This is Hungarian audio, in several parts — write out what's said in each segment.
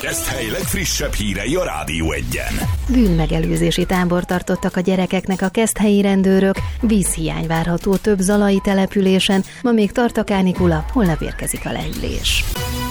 Keszthely legfrissebb hírei a Rádió Egyen. Bűnmegelőzési tábor tartottak a gyerekeknek a keszthelyi rendőrök, vízhiány várható több zalai településen, ma még tart a kánikula, holnap érkezik a lehűlés.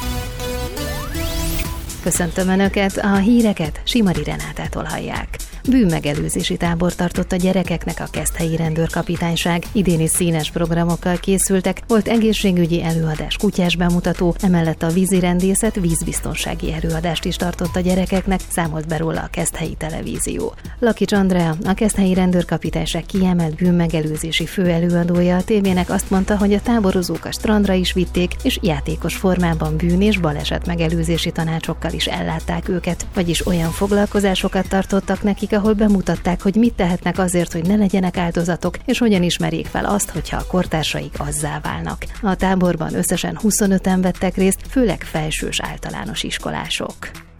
Köszöntöm Önöket, a híreket Simari Renátától hallják. Bűnmegelőzési tábor tartott a gyerekeknek a keszthelyi rendőrkapitányság. Idén is színes programokkal készültek, volt egészségügyi előadás, kutyás bemutató, emellett a vízirendészet, vízbiztonsági előadást is tartott a gyerekeknek, számolt be róla a Keszthelyi Televízió. Lakics Andrea, a keszthelyi rendőrkapitányság kiemelt bűnmegelőzési főelőadója a tévének azt mondta, hogy a táborozók a strandra is vitték, és játékos formában bűn- és baleset megelőzési tanácsokkal is ellátták őket, vagyis olyan foglalkozásokat tartottak nekik, ahol bemutatták, hogy mit tehetnek azért, hogy ne legyenek áldozatok, és hogyan ismerjék fel azt, hogyha a kortársaik azzá válnak. A táborban összesen 25-en vettek részt, főleg felsős általános iskolások.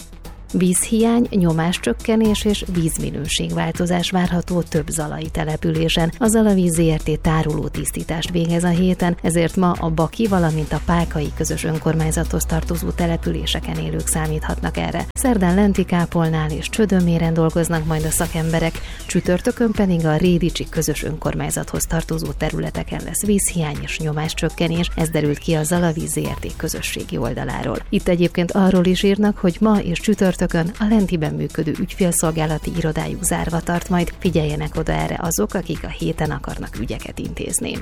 Vízhiány, nyomáscsökkenés és vízminőségváltozás várható több zalai településen. A Zalavíz Zrt. Tároló tisztítást végez a héten, ezért ma a Baki, valamint a Pákai közös önkormányzathoz tartozó településeken élők számíthatnak erre. Szerdán Lentikápolnál és Csödöméren dolgoznak majd a szakemberek, csütörtökön pedig a Rédicsi közös önkormányzathoz tartozó területeken lesz vízhiány és nyomáscsökkenés, ez derült ki a Zalavíz Zrt. Közösségi oldaláról. Itt egyébként arról is írnak, hogy ma és csütörtökön a Lentiben működő ügyfélszolgálati irodájuk zárva tart, majd figyeljenek oda erre azok, akik a héten akarnak ügyeket intézni.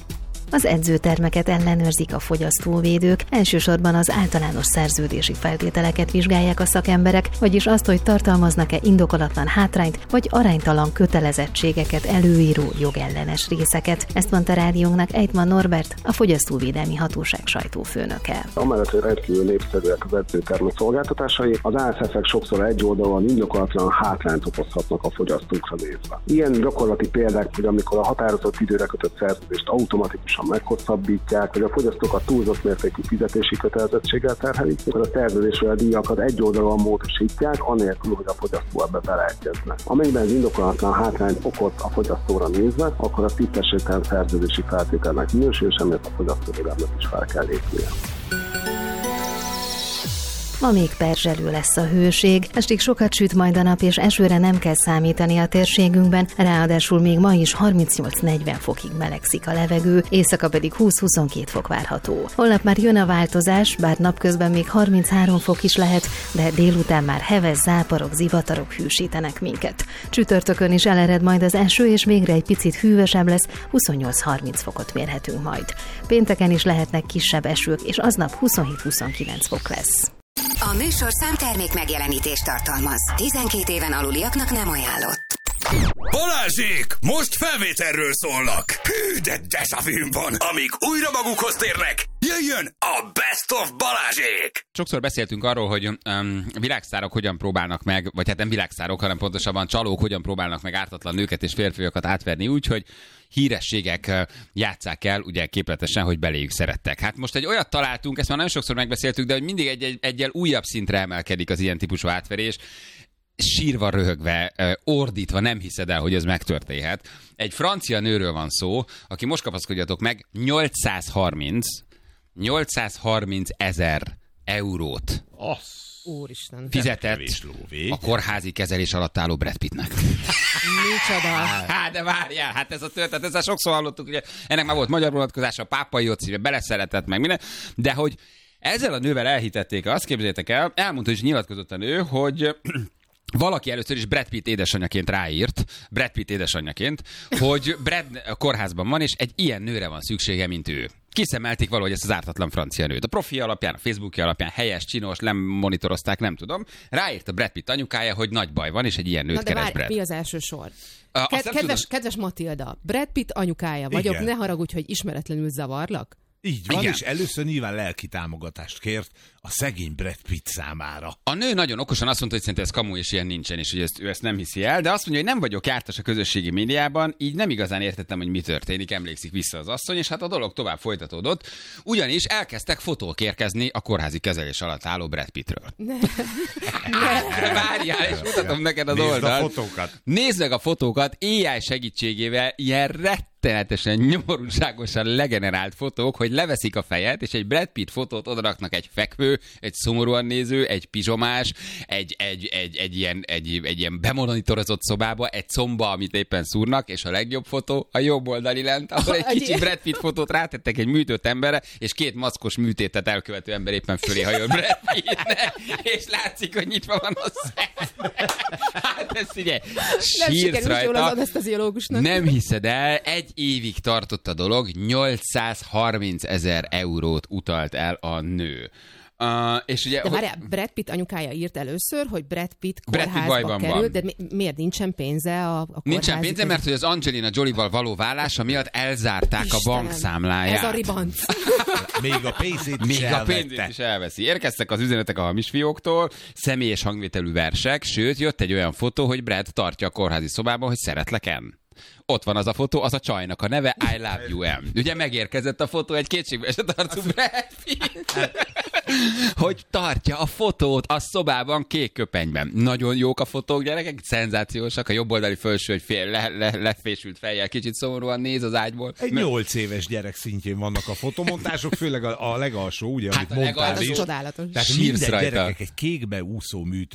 Az edzőtermeket ellenőrzik a fogyasztóvédők, elsősorban az általános szerződési feltételeket vizsgálják a szakemberek, vagyis azt, hogy tartalmaznak-e indokolatlan hátrányt vagy aránytalan kötelezettségeket előíró jogellenes részeket. Ezt mondta rádiónknak Ejtman Norbert, a Fogyasztóvédelmi Hatóság sajtófőnöke. Amellett, hogy rendkívül népszerűek az edzőtermek szolgáltatásai, az ASF-ek sokszor egyoldalúan indokolatlan hátrányt okozhatnak a fogyasztókra nézve. Ilyen gyakorlati példák, hogy amikor a határozott időre kötött szerződést automatikusan meghosszabbítják, hogy a fogyasztókat túlzott mértékű fizetési kötelezettséggel terhelik, hogy a szerződésről a díjakat egyoldalúan módosítják, anélkül, hogy a fogyasztó ebbe beleegyezne. Amennyiben az indokolatlan hátrányt okoz a fogyasztóra nézve, akkor a tisztességtelen szerződési feltételnek minősül, és emiatt a fogyasztóvédelemnek is fel kell lépnie. Ma még perzselő lesz a hőség, estig sokat süt majd a nap, és esőre nem kell számítani a térségünkben, ráadásul még ma is 38-40 fokig melegszik a levegő, éjszaka pedig 20-22 fok várható. Holnap már jön a változás, bár napközben még 33 fok is lehet, de délután már heves záporok, zivatarok hűsítenek minket. Csütörtökön is elered majd az eső, és végre egy picit hűvösebb lesz, 28-30 fokot mérhetünk majd. Pénteken is lehetnek kisebb esők, és aznap 27-29 fok lesz. A műsor számtermék megjelenítést tartalmaz. 12 éven aluliaknak nem ajánlott. Balázsék! Most felvételről szólnak! Hű, de dezsavűm van! Amíg újra magukhoz térnek, jöjjön a Best of Balázsék! Sokszor beszéltünk arról, hogy világsztárok hogyan próbálnak meg, vagy hát nem világsztárok, hanem pontosabban csalók hogyan próbálnak meg ártatlan nőket és férfiakat átverni úgy, hogy hírességek játsszák el, ugye képletesen, hogy beléjük szerettek. Hát most egy olyat találtunk, ezt már nagyon sokszor megbeszéltük, de hogy mindig egyel újabb szintre emelkedik az ilyen típusú átverés, sírva, röhögve, ordítva, nem hiszed el, hogy ez megtörténhet. Egy francia nőről van szó, aki most kapaszkodjatok meg 830 000 eurót Úristen, fizetett a kórházi kezelés alatt álló Brad Pittnek. Micsoda? Hát de várjál, hát ez a történet, ezzel sokszor hallottuk, ugye ennek már volt magyar vonatkozása, a pápai ott szíve beleszeretett meg minden, de hogy ezzel a nővel elhitették, azt képzeljétek el, elmondta és nyilatkozott a nő, hogy valaki először is Brad Pitt édesanyjaként ráírt, hogy Brad kórházban van, és egy ilyen nőre van szüksége, mint ő. Kiszemelték valahogy ezt az ártatlan francia nőt. A profi alapján, a Facebookja alapján helyes, csinos, nem monitorozták, nem tudom. Ráírt a Brad Pitt anyukája, hogy nagy baj van, és egy ilyen nőt keres Brad. Mi az első sor? Kedves Matilda, Brad Pitt anyukája vagyok, igen. Ne haragudj, hogy ismeretlenül zavarlak. Így van, igen. És először nyilván lelki támogatást kért a szegény Brad Pitt számára. A nő nagyon okosan azt mondta, hogy szerintem ez kamu és ilyen nincsen, és hogy ő ezt nem hiszi el, de azt mondja, hogy nem vagyok jártas a közösségi médiában, így nem igazán értettem, hogy mi történik, emlékszik vissza az asszony, és hát a dolog tovább folytatódott, ugyanis elkezdtek fotók érkezni a kórházi kezelés alatt álló Brad Pittről. Várjál, és mutatom neked az oldalt. Nézd a fotókat. Nézd meg a fotókat, AI segítségével ilyen rettenetesen, nyomorúságosan legenerált fotók, hogy leveszik a fejet, és egy Brad Pitt fotót odaraknak egy fekvő, egy szomorúan néző, egy pizsomás, egy ilyen bemonitorozott szobába, egy comba, amit éppen szúrnak, és a legjobb fotó a jobb oldali lent, ahol egy kicsi Brad Pitt fotót rátettek egy műtött emberre, és két maszkos műtétet elkövető ember éppen fölé hajol Brad Pittnek, és látszik, hogy nyitva van a szem. Hát ez ugye sírsz rajta. Nem hiszed el, 1 évig tartott a dolog, 830 000 eurót utalt el a nő. És ugye, de várjál, Brad Pitt anyukája írt először, hogy Brad Pitt kórházba került, de miért nincsen pénze a kórházba? Nincsen pénze, mert hogy az Angelina Jolie-val való vállása miatt elzárták Istenem, a bankszámláját. Ez a ribanc. Még a pénzét is elveszi. Érkeztek az üzenetek a hamis fióktól, személyes hangvételű versek, sőt, jött egy olyan fotó, hogy Brad tartja a kórházi szobában, hogy szeretlek-en. Ott van az a fotó, az a csajnak a neve, I love you, M. Ugye megérkezett a fotó, egy kétségbeesett arcú Brad Pitt, hogy tartja a fotót a szobában kék köpenyben. Nagyon jók a fotók, gyerekek, szenzációsak. A jobb oldali felső, hogy lefésült fejjel kicsit szomorúan néz az ágyból. Egy 8 éves gyerek szintjén vannak a fotomontások, főleg a legalsó, ugye, amit mondtál is. Csodálatos. Tehát minden gyerekek egy kékbe úszó